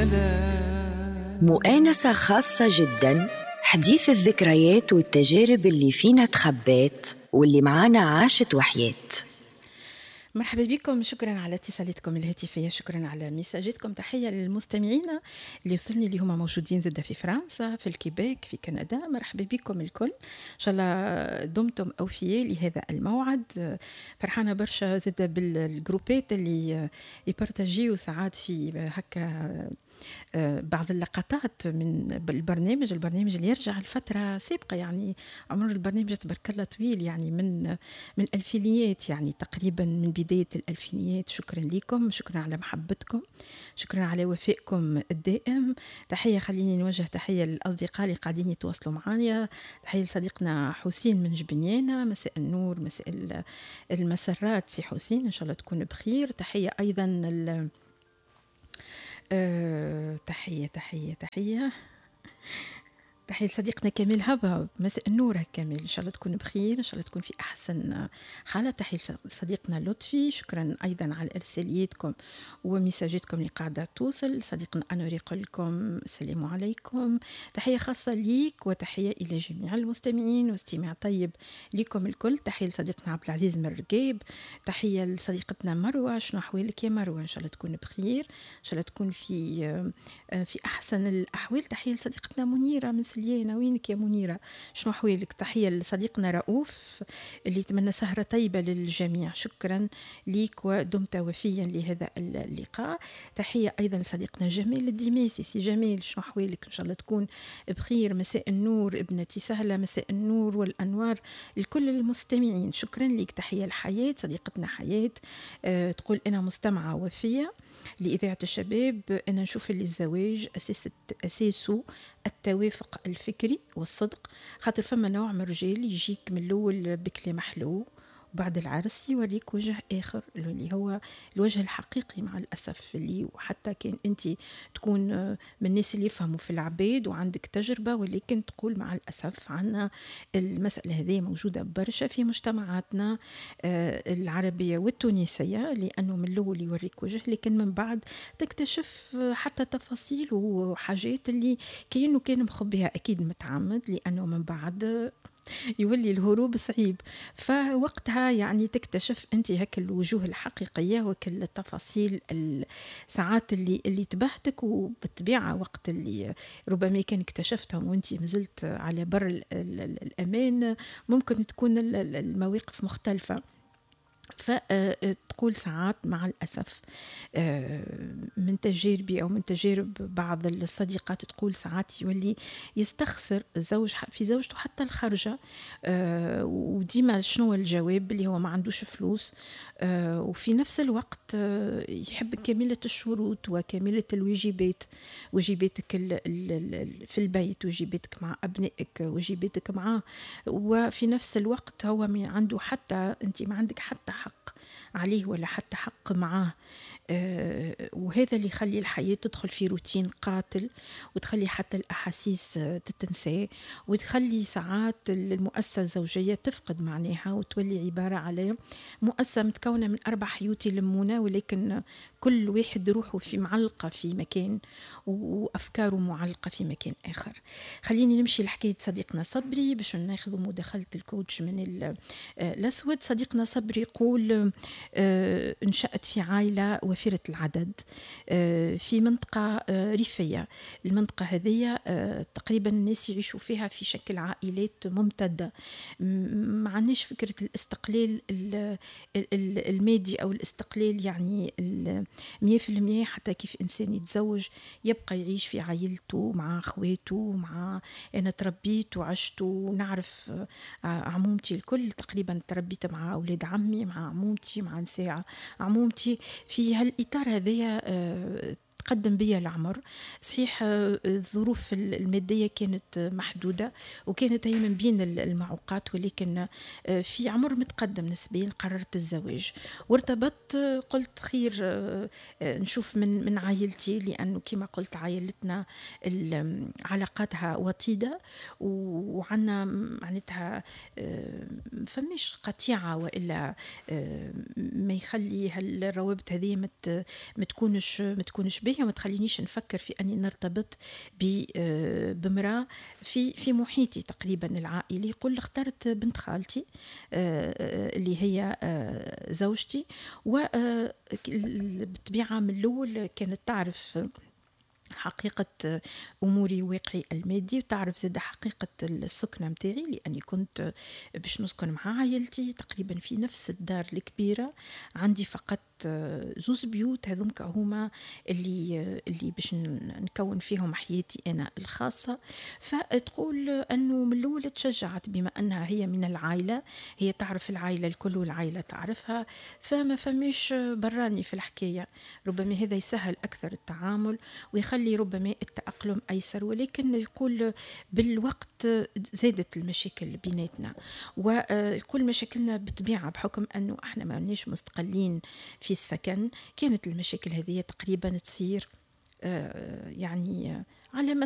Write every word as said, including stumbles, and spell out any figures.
الكلام. مؤانسة خاصة جدا، حديث الذكريات والتجارب اللي فينا تخبات واللي معانا عاشت وحيات. مرحبا بكم، شكرا على اتصالاتكم الهاتفية، شكرا على مساجاتكم. تحية للمستمعين اللي وصلني اللي هما موجودين زادة في فرنسا، في الكيبيك، في كندا. مرحبا بكم الكل، إن شاء الله دمتم أوفياء لهذا الموعد. فرحانة برشا زادة بالجروبات اللي يبارتاجيو ساعات في هكا بعض اللقطات من البرنامج البرنامج اللي يرجع لفترة سابقة، يعني عمر البرنامج تبارك الله طويل، يعني من من الألفينيات، يعني تقريبا من بداية الألفينيات. شكرا لكم، شكرا على محبتكم، شكرا على وفائكم الدائم. تحية، خليني نوجه تحية للأصدقاء اللي قاعدين يتواصلوا معايا. تحية لصديقنا حسين من جبنيانة، مساء النور، مساء المسرات سي حسين، إن شاء الله تكون بخير. تحية أيضا ال أه تحية تحية تحية تحية لصديقنا كامل هبة، مساء النور كامل، إن شاء الله تكون بخير، إن شاء الله تكون في أحسن حالة. تحية لصديقنا لطفي، شكرا أيضا على إرسالياتكم ومساجاتكم اللي قاعدة توصل. صديقنا أنوري يقول لكم السلام عليكم، تحية خاصة ليك وتحية إلى جميع المستمعين واستماع طيب لكم الكل. تحية لصديقنا عبد العزيز مرقيب، تحية لصديقتنا مروة، شنو أحوالك يا مروة؟ إن شاء الله تكون بخير، إن شاء الله تكون في في أحسن الأحوال. تحية لصديقتنا منيرة من سليانة، وينك يا منيرة؟ شنو أحوالك؟ تحية لصديقنا رؤوف اللي يتمنى سهرة طيبة للجميع، شكرا ليك ودمت وفيا لهذا اللقاء. تحية أيضا لصديقنا جميل الدميسي، سي جميل شنو أحوالك؟ إن شاء الله تكون بخير. مساء النور ابنتي سهلة، مساء النور والأنوار لكل المستمعين، شكرا ليك. تحية لحياة، صديقتنا حياة أه تقول أنا مستمعة وفية لإذاعة الشباب، أنا نشوف اللي الزواج أساس أساسه التوافق الفكري والصدق، خاطر فما نوع من الرجال يجيك من الأول بكلام حلو وبعد العرس يوريك وجه آخر اللي هو الوجه الحقيقي مع الأسف. اللي وحتى كان أنت تكون من الناس اللي يفهموا في العباد وعندك تجربة، ولكن تقول مع الأسف عنا المسألة هذه موجودة برشا في مجتمعاتنا العربية والتونسية، لأنه من الأول يوريك وجه لكن من بعد تكتشف حتى تفاصيل وحاجات اللي كأنه كان مخبيها أكيد متعمد، لأنه من بعد يولي الهروب صعيب. فوقتها يعني تكتشف انت هيك الوجوه الحقيقيه وكل التفاصيل الساعات اللي اللي تبهتك، وبالطبيعه وقت اللي ربما كان اكتشفتهم وانت مازلت على بر ال ال الامان ممكن تكون المواقف مختلفه. فتقول ساعات مع الأسف من تجاربي أو من تجارب بعض الصديقات، تقول ساعات يولي يستخسر الزوج في زوجته حتى الخارجة، وديما شنو الجواب اللي هو ما عندوش فلوس، وفي نفس الوقت يحب كاملة الشروط وكاملة الواجبات، واجباتك في البيت، واجباتك مع أبنائك، واجباتك معه، وفي نفس الوقت هو عنده حتى أنت ما عندك حتى حق عليه ولا حتى حق معاه. آه وهذا اللي يخلي الحياة تدخل في روتين قاتل، وتخلي حتى الأحاسيس تتنسى، وتخلي ساعات المؤسسة الزوجية تفقد معناها وتولي عبارة على مؤسسة متكونة من أربع حيوت يلمونة، ولكن كل واحد روحه في معلقة في مكان وأفكاره معلقة في مكان آخر. خليني نمشي لحكاية صديقنا صبري باش ناخذ مداخلة الكوتش من الأسود. صديقنا صبري يقول آه انشأت في عائلة وفيرة العدد آه في منطقة آه ريفية. المنطقة هذه آه تقريبا الناس يعيشوا فيها في شكل عائلات ممتدة، ما عندناش فكرة الاستقلال المادي أو الاستقلال يعني مية في المية، حتى كيف إنسان يتزوج يبقى يعيش في عائلته مع أخواته، مع أنا تربيت وعشت ونعرف عمومتي الكل تقريبا تربيت مع أولاد عمي، مع عمومتي، مع نساء عمومتي في هالإطار هذا. تقدم بيا العمر صحيح، الظروف المادية كانت محدودة وكانت هي من بين المعوقات، ولكن في عمر متقدم نسبيا قررت الزواج وارتبطت. قلت خير نشوف من من عائلتي، لأنه كما قلت عائلتنا علاقاتها وطيدة وعنا معناتها فمش قطيعة، وإلا ما يخلي هالروابط هذه مت متكونش متكونش باهية ما تخلينيش نفكر في أني نرتبط بامرأة في في محيطي تقريبا العائلي. يقول اخترت بنت خالتي اللي هي زوجتي، وبالطبيعة من الأول كانت تعرف حقيقة أموري واقعي المادي، وتعرف زاد حقيقة السكنة متاعي، لأني كنت باش نسكن مع عائلتي تقريبا في نفس الدار الكبيرة. عندي فقط زوز بيوت هذومك هما اللي اللي باش نكون فيهم حياتي أنا الخاصة. فتقول أنه من الأول تشجعت بما أنها هي من العائلة، هي تعرف العائلة الكل والعائلة تعرفها، فما فماش براني في الحكاية. ربما هذا يسهل أكثر التعامل ويخلي ربما التأقلم أيسر، ولكن يقول بالوقت زادت المشاكل بيناتنا. ويقول مشاكلنا بطبيعة بحكم أنه احنا ما ناش مستقلين في السكن، كانت المشاكل هذه تقريبا تصير يعني على